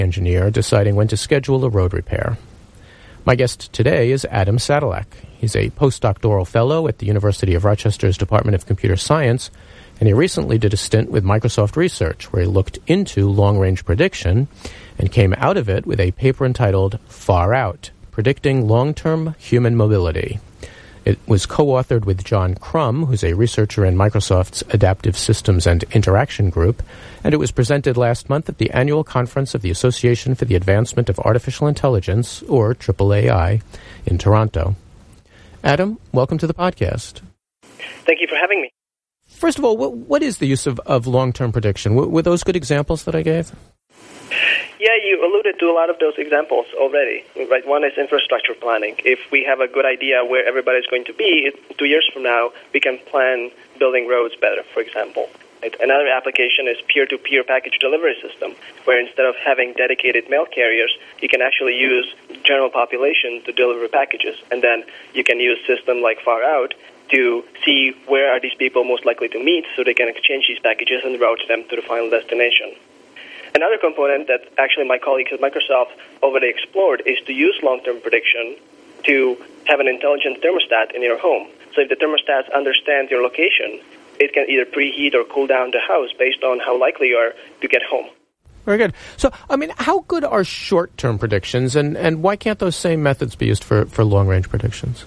engineer deciding when to schedule a road repair. My guest today is Adam Sadilek. He's a postdoctoral fellow at the University of Rochester's Department of Computer Science, and he recently did a stint with Microsoft Research, where he looked into long-range prediction and came out of it with a paper entitled Far Out, Predicting Long-Term Human Mobility. It was co-authored with John Crum, who's a researcher in Microsoft's Adaptive Systems and Interaction Group, and it was presented last month at the annual conference of the Association for the Advancement of Artificial Intelligence, or AAAI, in Toronto. Adam, welcome to the podcast. Thank you for having me. First of all, what is the use of long-term prediction? Were those good examples that I gave? Yeah, you alluded to a lot of those examples already. Right? One is infrastructure planning. If we have a good idea where everybody's going to be 2 years from now, we can plan building roads better, for example. Right? Another application is peer-to-peer package delivery system, where instead of having dedicated mail carriers, you can actually use general population to deliver packages. And then you can use system like Far Out to see where are these people most likely to meet so they can exchange these packages and route them to the final destination. Another component that actually my colleagues at Microsoft already explored is to use long-term prediction to have an intelligent thermostat in your home. So if the thermostat understands your location, it can either preheat or cool down the house based on how likely you are to get home. Very good. So, how good are short-term predictions, and why can't those same methods be used for long-range predictions?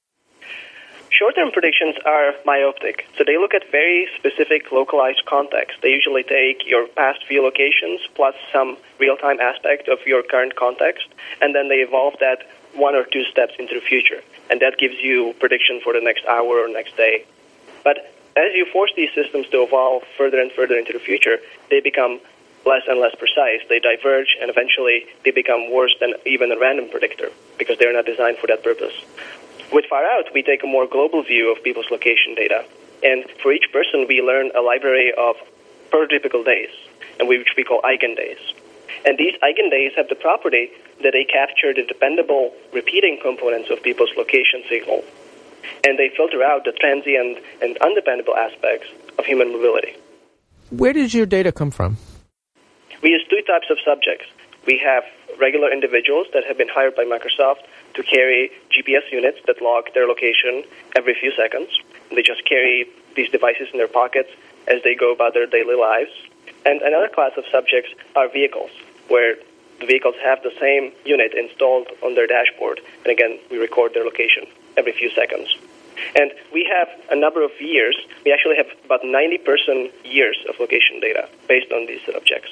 Short-term predictions are myopic, so they look at very specific localized context. They usually take your past few locations plus some real-time aspect of your current context, and then they evolve that one or two steps into the future, and that gives you prediction for the next hour or next day. But as you force these systems to evolve further and further into the future, they become less and less precise. They diverge, and eventually they become worse than even a random predictor because they're not designed for that purpose. With Far Out, we take a more global view of people's location data. And for each person, we learn a library of prototypical days, which we call eigendays. And these eigendays have the property that they capture the dependable repeating components of people's location signal. And they filter out the transient and undependable aspects of human mobility. Where does your data come from? We use two types of subjects. We have regular individuals that have been hired by Microsoft to carry GPS units that log their location every few seconds. They just carry these devices in their pockets as they go about their daily lives. And another class of subjects are vehicles, where the vehicles have the same unit installed on their dashboard. And again, we record their location every few seconds. And we have a number of years. We actually have about 90 person years of location data based on these subjects.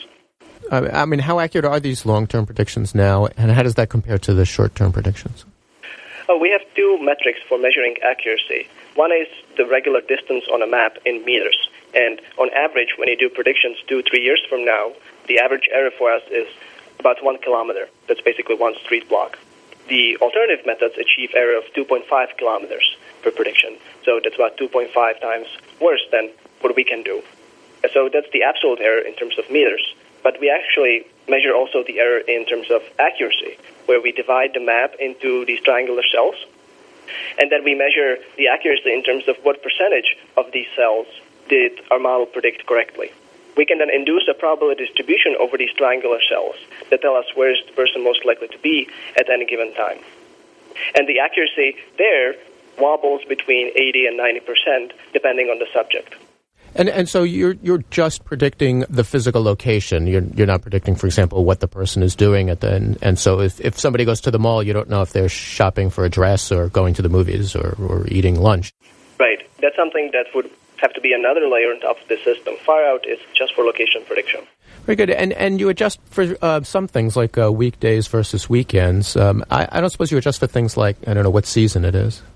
How accurate are these long-term predictions now, and how does that compare to the short-term predictions? We have two metrics for measuring accuracy. One is the regular distance on a map in meters. And on average, when you do predictions 2-3 years from now, the average error for us is about 1 kilometer. That's basically one street block. The alternative methods achieve error of 2.5 kilometers per prediction. So that's about 2.5 times worse than what we can do. So that's the absolute error in terms of meters. But we actually measure also the error in terms of accuracy, where we divide the map into these triangular cells, and then we measure the accuracy in terms of what percentage of these cells did our model predict correctly. We can then induce a probability distribution over these triangular cells that tell us where is the person most likely to be at any given time. And the accuracy there wobbles between 80 and 90%, depending on the subject. And so you're just predicting the physical location. You're not predicting, for example, what the person is doing at the end. And so if somebody goes to the mall, you don't know if they're shopping for a dress or going to the movies or eating lunch. Right. That's something that would have to be another layer on top of the system. Far Out is just for location prediction. Very good. And you adjust for some things like weekdays versus weekends. I don't suppose you adjust for things like, I don't know, what season it is.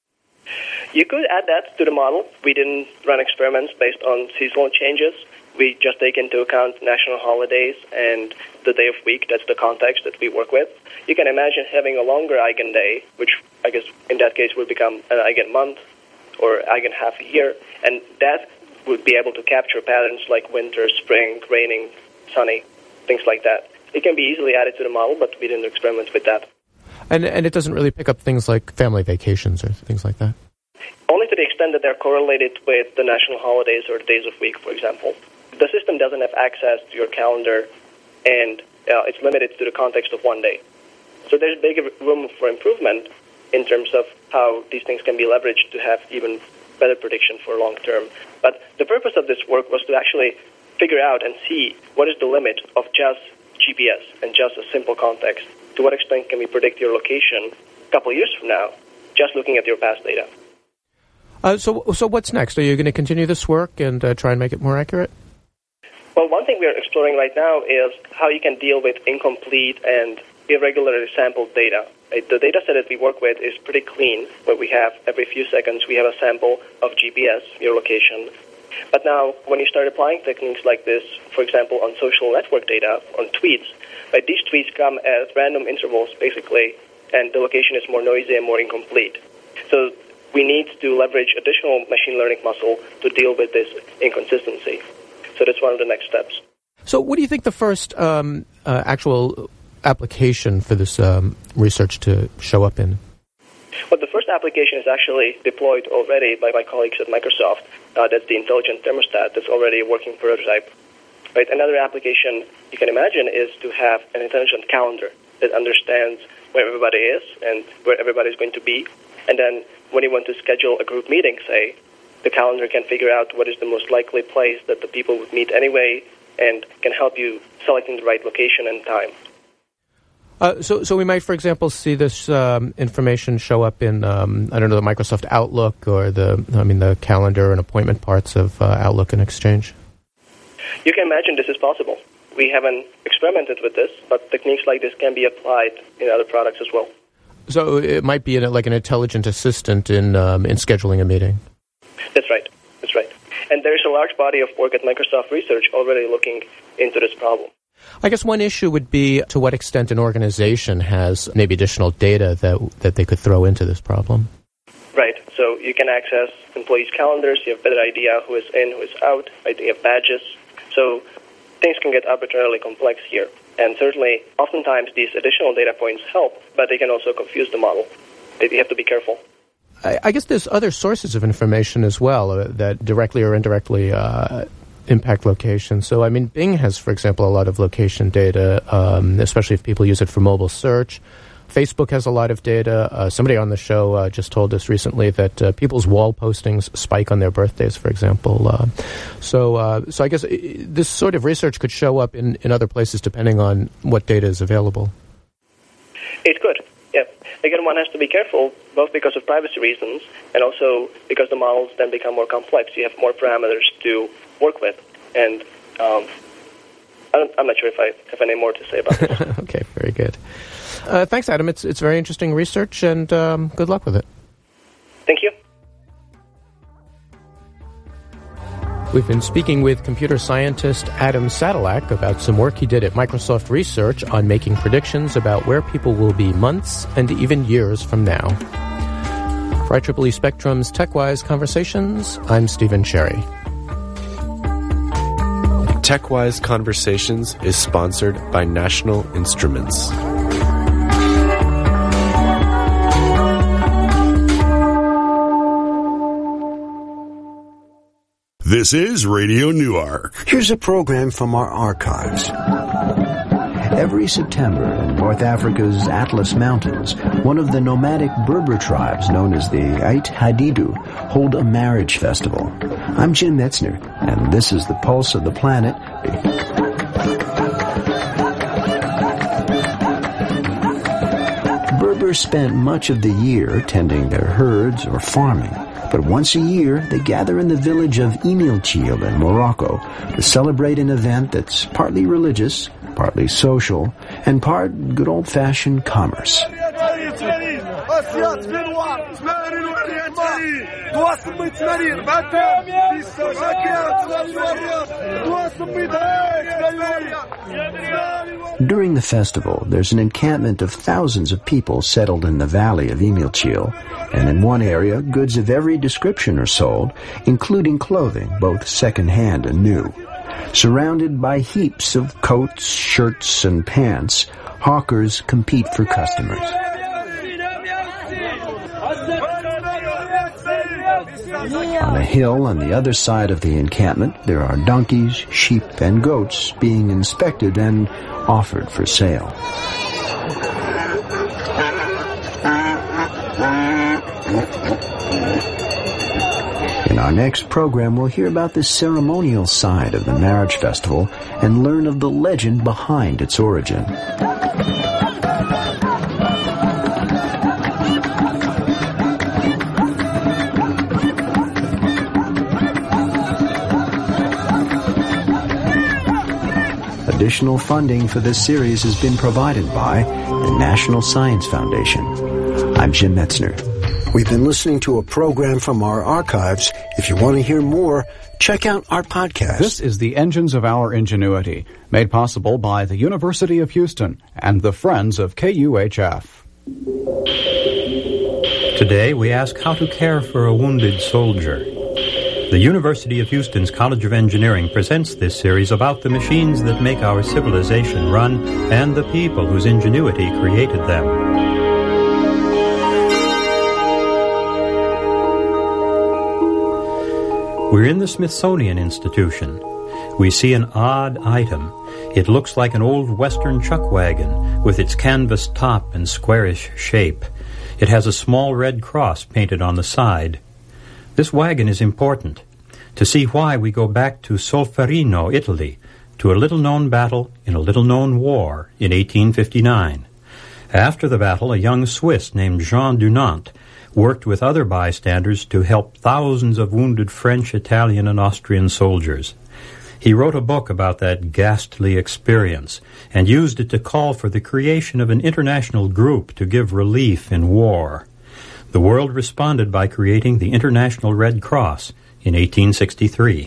You could add that to the model. We didn't run experiments based on seasonal changes. We just take into account national holidays and the day of week. That's the context that we work with. You can imagine having a longer eigenday, which I guess in that case would become an eigenmonth or eigen half a year, and that would be able to capture patterns like winter, spring, raining, sunny, things like that. It can be easily added to the model, but we didn't experiment with that. And it doesn't really pick up things like family vacations or things like that? Only to the extent that they're correlated with the national holidays or the days of week, for example. The system doesn't have access to your calendar and it's limited to the context of one day. So there's big room for improvement in terms of how these things can be leveraged to have even better prediction for long term. But the purpose of this work was to actually figure out and see what is the limit of just GPS and just a simple context. To what extent can we predict your location a couple of years from now, just looking at your past data? So what's next? Are you going to continue this work and try and make it more accurate? Well, one thing we're exploring right now is how you can deal with incomplete and irregularly sampled data. The data set that we work with is pretty clean, where we have every few seconds we have a sample of GPS, your location. But now, when you start applying techniques like this, for example, on social network data, on tweets, right, these tweets come at random intervals, basically, and the location is more noisy and more incomplete. So we need to leverage additional machine learning muscle to deal with this inconsistency. So that's one of the next steps. So what do you think the first actual application for this research to show up in? Well, the first application is actually deployed already by my colleagues at Microsoft. That's the intelligent thermostat that's already a working prototype. Right. Another application you can imagine is to have an intelligent calendar that understands where everybody is and where everybody is going to be. And then when you want to schedule a group meeting, say, the calendar can figure out what is the most likely place that the people would meet anyway and can help you selecting the right location and time. So we might, for example, see this information show up in, the Microsoft Outlook or the calendar and appointment parts of Outlook and Exchange? You can imagine this is possible. We haven't experimented with this, but techniques like this can be applied in other products as well. So it might be like an intelligent assistant in scheduling a meeting? That's right. That's right. And there's a large body of work at Microsoft Research already looking into this problem. I guess one issue would be to what extent an organization has maybe additional data that they could throw into this problem. Right. So you can access employees' calendars. You have a better idea who is in, who is out. Right? You have badges. So things can get arbitrarily complex here. And certainly, oftentimes, these additional data points help, but they can also confuse the model. You have to be careful. I guess there's other sources of information as well that directly or indirectly impact location. So, I mean, Bing has, for example, a lot of location data, especially if people use it for mobile search. Facebook has a lot of data. Somebody on the show just told us recently that people's wall postings spike on their birthdays, for example. So I guess this sort of research could show up in other places depending on what data is available. It could, yeah. Again, one has to be careful, both because of privacy reasons and also because the models then become more complex. You have more parameters to work with. And I'm not sure if I have any more to say about this. Okay, very good. Thanks, Adam. It's very interesting research, and good luck with it. Thank you. We've been speaking with computer scientist Adam Sadilek about some work he did at Microsoft Research on making predictions about where people will be months and even years from now. For IEEE Spectrum's TechWise Conversations, I'm Stephen Cherry. TechWise Conversations is sponsored by National Instruments. This is Radio Newark. Here's a program from our archives. Every September in North Africa's Atlas Mountains, one of the nomadic Berber tribes known as the Ait Hadidu hold a marriage festival. I'm Jim Metzner, and this is the Pulse of the Planet. Berbers spent much of the year tending their herds or farming. But once a year, they gather in the village of Inilchil in Morocco to celebrate an event that's partly religious, partly social, and part good old-fashioned commerce. During the festival, there's an encampment of thousands of people settled in the valley of Inilchil, and in one area, goods of every description are sold, including clothing, both second-hand and new. Surrounded by heaps of coats, shirts, and pants, hawkers compete for customers. On a hill on the other side of the encampment, there are donkeys, sheep, and goats being inspected and offered for sale. In our next program, we'll hear about the ceremonial side of the marriage festival and learn of the legend behind its origin. Additional funding for this series has been provided by the National Science Foundation. I'm Jim Metzner. We've been listening to a program from our archives. If you want to hear more, check out our podcast. This is The Engines of Our Ingenuity, made possible by the University of Houston and the Friends of KUHF. Today we ask how to care for a wounded soldier. The University of Houston's College of Engineering presents this series about the machines that make our civilization run and the people whose ingenuity created them. We're in the Smithsonian Institution. We see an odd item. It looks like an old Western chuck wagon with its canvas top and squarish shape. It has a small red cross painted on the side. This wagon is important. To see why, we go back to Solferino, Italy, to a little-known battle in a little-known war in 1859. After the battle, a young Swiss named Jean Dunant worked with other bystanders to help thousands of wounded French, Italian, and Austrian soldiers. He wrote a book about that ghastly experience and used it to call for the creation of an international group to give relief in war. The world responded by creating the International Red Cross in 1863.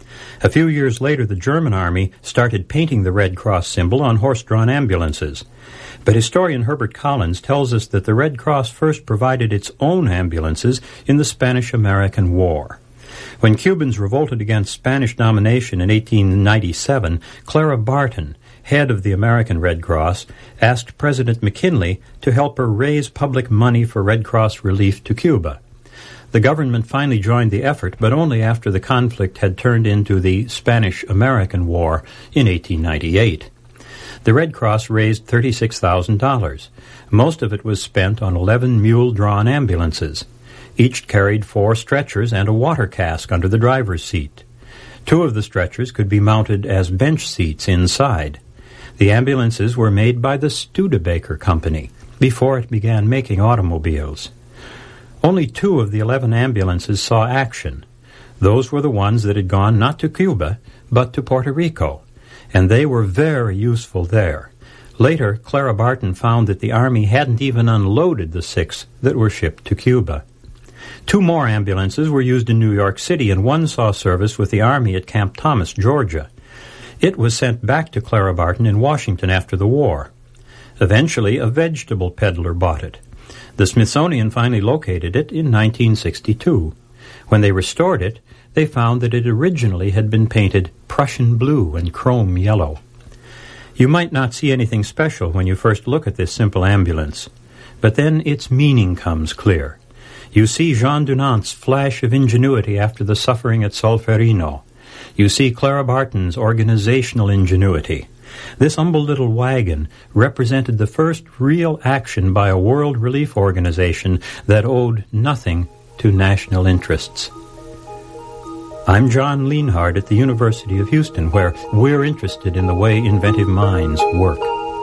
A few years later, the German army started painting the Red Cross symbol on horse-drawn ambulances. But historian Herbert Collins tells us that the Red Cross first provided its own ambulances in the Spanish-American War. When Cubans revolted against Spanish domination in 1897, Clara Barton, head of the American Red Cross, asked President McKinley to help her raise public money for Red Cross relief to Cuba. The government finally joined the effort, but only after the conflict had turned into the Spanish-American War in 1898. The Red Cross raised $36,000. Most of it was spent on 11 mule-drawn ambulances. Each carried 4 stretchers and a water cask under the driver's seat. 2 of the stretchers could be mounted as bench seats inside. The ambulances were made by the Studebaker Company before it began making automobiles. Only 2 of the 11 ambulances saw action. Those were the ones that had gone not to Cuba, but to Puerto Rico, and they were very useful there. Later, Clara Barton found that the Army hadn't even unloaded the 6 that were shipped to Cuba. 2 more ambulances were used in New York City, and 1 saw service with the Army at Camp Thomas, Georgia. It was sent back to Clara Barton in Washington after the war. Eventually, a vegetable peddler bought it. The Smithsonian finally located it in 1962. When they restored it, they found that it originally had been painted Prussian blue and chrome yellow. You might not see anything special when you first look at this simple ambulance, but then its meaning comes clear. You see Jean Dunant's flash of ingenuity after the suffering at Solferino. You see Clara Barton's organizational ingenuity. This humble little wagon represented the first real action by a world relief organization that owed nothing to national interests. I'm John Lienhard at the University of Houston, where we're interested in the way inventive minds work.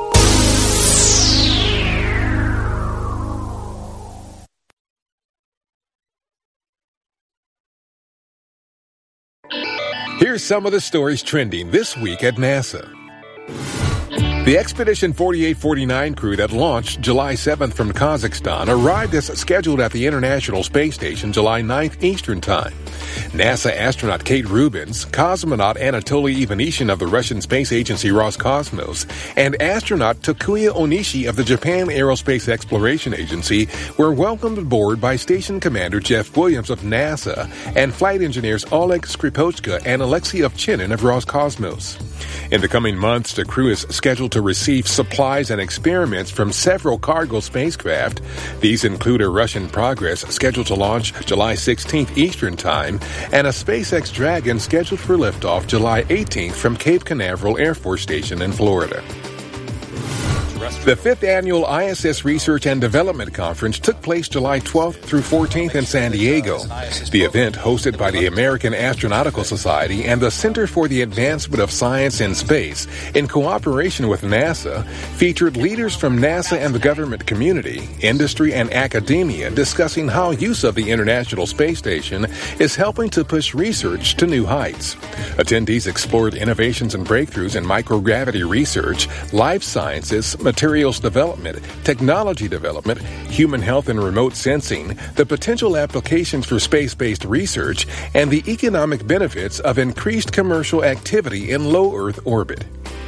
Here's some of the stories trending this week at NASA. The Expedition 4849 crew that launched July 7th from Kazakhstan arrived as scheduled at the International Space Station July 9th Eastern Time. NASA astronaut Kate Rubins, cosmonaut Anatoly Ivanishin of the Russian space agency Roscosmos, and astronaut Takuya Onishi of the Japan Aerospace Exploration Agency were welcomed aboard by Station Commander Jeff Williams of NASA and flight engineers Oleg Skripochka and Alexei Ovchinin of Roscosmos. In the coming months, the crew is scheduled scheduled to receive supplies and experiments from several cargo spacecraft. These include a Russian Progress scheduled to launch July 16th Eastern Time and a SpaceX Dragon scheduled for liftoff July 18th from Cape Canaveral Air Force Station in Florida. The 5th Annual ISS Research and Development Conference took place July 12th through 14th in San Diego. The event, hosted by the American Astronautical Society and the Center for the Advancement of Science in Space, in cooperation with NASA, featured leaders from NASA and the government community, industry, and academia discussing how use of the International Space Station is helping to push research to new heights. Attendees explored innovations and breakthroughs in microgravity research, life sciences, materials development, technology development, human health and remote sensing, the potential applications for space-based research, and the economic benefits of increased commercial activity in low Earth orbit.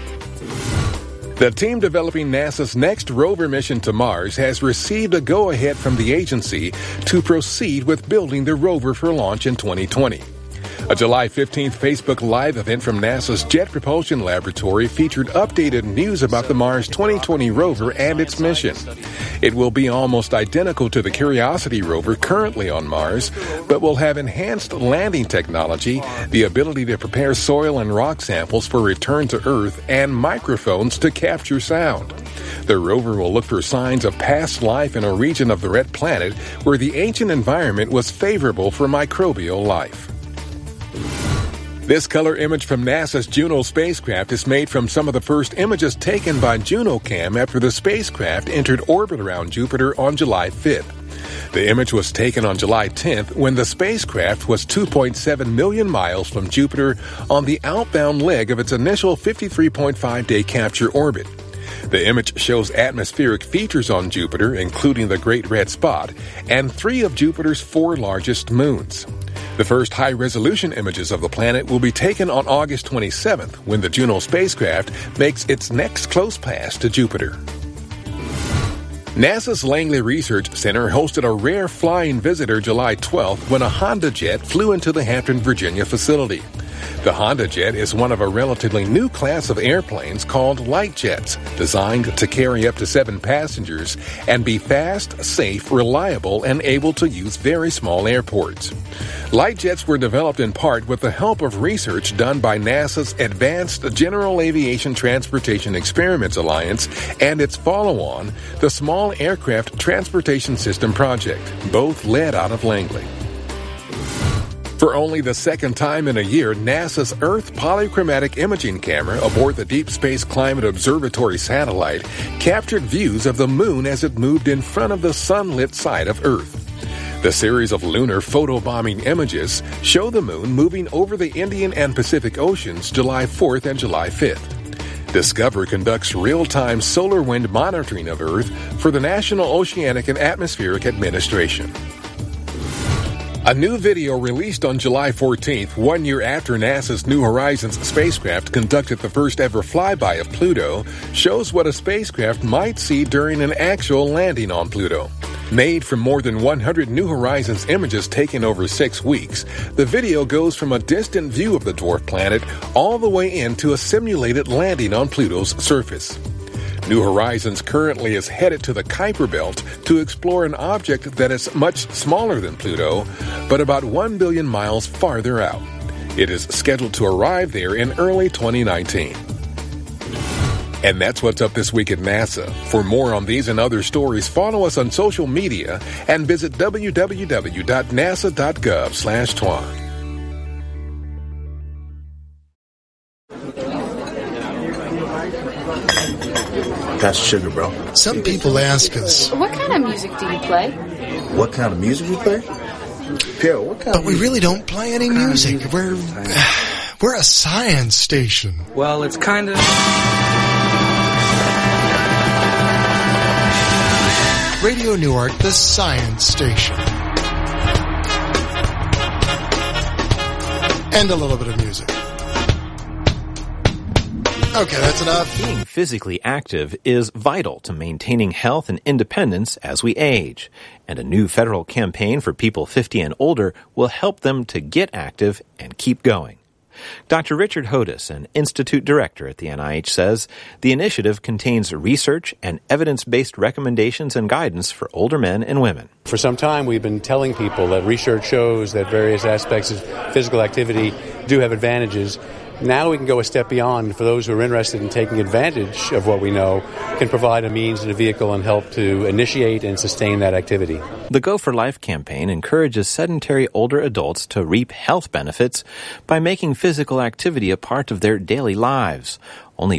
The team developing NASA's next rover mission to Mars has received a go-ahead from the agency to proceed with building the rover for launch in 2020. A July 15th Facebook Live event from NASA's Jet Propulsion Laboratory featured updated news about the Mars 2020 rover and its mission. It will be almost identical to the Curiosity rover currently on Mars, but will have enhanced landing technology, the ability to prepare soil and rock samples for return to Earth, and microphones to capture sound. The rover will look for signs of past life in a region of the red planet where the ancient environment was favorable for microbial life. This color image from NASA's Juno spacecraft is made from some of the first images taken by JunoCam after the spacecraft entered orbit around Jupiter on July 5th. The image was taken on July 10th when the spacecraft was 2.7 million miles from Jupiter on the outbound leg of its initial 53.5-day capture orbit. The image shows atmospheric features on Jupiter, including the Great Red Spot, and 3 of Jupiter's 4 largest moons. The first high-resolution images of the planet will be taken on August 27th when the Juno spacecraft makes its next close pass to Jupiter. NASA's Langley Research Center hosted a rare flying visitor July 12th when a Honda jet flew into the Hampton, Virginia facility. The Honda jet is one of a relatively new class of airplanes called light jets, designed to carry up to 7 passengers and be fast, safe, reliable, and able to use very small airports. Light jets were developed in part with the help of research done by NASA's Advanced General Aviation Transportation Experiments Alliance and its follow-on, the Small Aircraft Transportation System Project, both led out of Langley. For only the second time in a year, NASA's Earth Polychromatic Imaging Camera aboard the Deep Space Climate Observatory satellite captured views of the Moon as it moved in front of the sunlit side of Earth. The series of lunar photobombing images show the Moon moving over the Indian and Pacific Oceans July 4th and July 5th. Discover conducts real-time solar wind monitoring of Earth for the National Oceanic and Atmospheric Administration. A new video released on July 14th, 1 year after NASA's New Horizons spacecraft conducted the first ever flyby of Pluto, shows what a spacecraft might see during an actual landing on Pluto. Made from more than 100 New Horizons images taken over 6 weeks, the video goes from a distant view of the dwarf planet all the way into a simulated landing on Pluto's surface. New Horizons currently is headed to the Kuiper Belt to explore an object that is much smaller than Pluto, but about 1 billion miles farther out. It is scheduled to arrive there in early 2019. And that's what's up this week at NASA. For more on these and other stories, follow us on social media and visit www.nasa.gov/twan. That's sugar, bro. Some people ask us, what kind of music do you play? What kind of music we play? Pierre, what kind But we really don't play any music. We're a science station. Well, it's kind of... Radio Newark, the science station. And a little bit of music. Okay, that's enough. Being physically active is vital to maintaining health and independence as we age. And a new federal campaign for people 50 and older will help them to get active and keep going. Dr. Richard Hodis, an institute director at the NIH, says the initiative contains research and evidence-based recommendations and guidance for older men and women. For some time, we've been telling people that research shows that various aspects of physical activity do have advantages. Now we can go a step beyond. For those who are interested in taking advantage of what we know, can provide a means and a vehicle and help to initiate and sustain that activity. The Go for Life campaign encourages sedentary older adults to reap health benefits by making physical activity a part of their daily lives. Only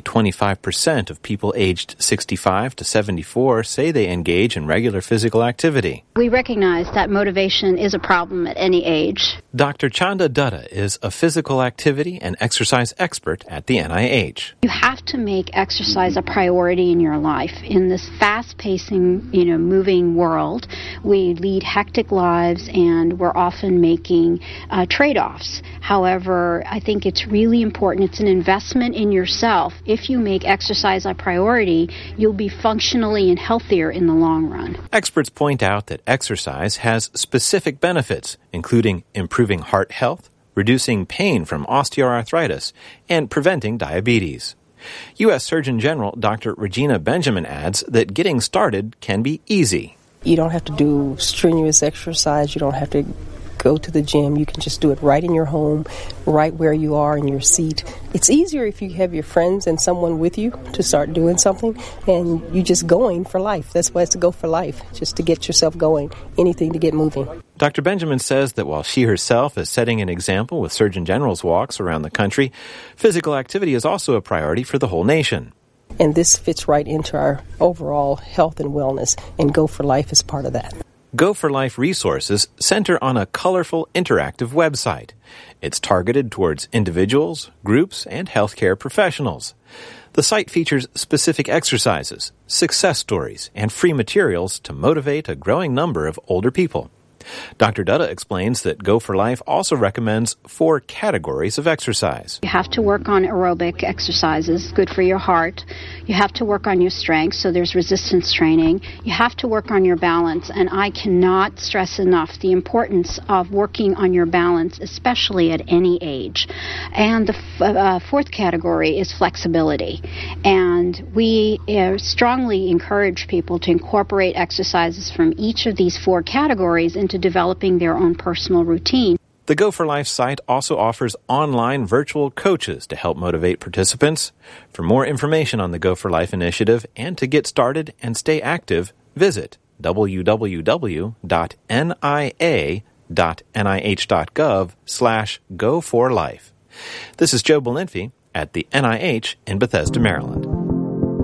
25% of people aged 65 to 74 say they engage in regular physical activity. We recognize that motivation is a problem at any age. Dr. Chanda Dutta is a physical activity and exercise expert at the NIH. You have to make exercise a priority in your life. In this fast-pacing, moving world, we lead hectic lives and we're often making trade-offs. However, I think it's really important. It's an investment in yourself. If you make exercise a priority, you'll be functionally and healthier in the long run. Experts point out that exercise has specific benefits, including improving heart health, reducing pain from osteoarthritis, and preventing diabetes. U.S. Surgeon General Dr. Regina Benjamin adds that getting started can be easy. You don't have to do strenuous exercise. You don't have to go to the gym. You can just do it right in your home, right where you are in your seat. It's easier if you have your friends and someone with you to start doing something, and you just going for life. That's why it's a Go for Life, just to get yourself going, anything to get moving. Dr. Benjamin says that while she herself is setting an example with Surgeon General's walks around the country, physical activity is also a priority for the whole nation. And this fits right into our overall health and wellness, and Go for Life is part of that. Go for Life resources center on a colorful, interactive website. It's targeted towards individuals, groups, and healthcare professionals. The site features specific exercises, success stories, and free materials to motivate a growing number of older people. Dr. Dutta explains that Go for Life also recommends 4 categories of exercise. You have to work on aerobic exercises, good for your heart. You have to work on your strength, so there's resistance training. You have to work on your balance, and I cannot stress enough the importance of working on your balance, especially at any age. And the 4th category is flexibility. And we strongly encourage people to incorporate exercises from each of these 4 categories into developing their own personal routine. The Go for Life site also offers online virtual coaches to help motivate participants. For more information on the Go for Life initiative and to get started and stay active, visit www.nia.nih.gov/go4life. This is Joe Belinfy at the NIH in Bethesda, Maryland.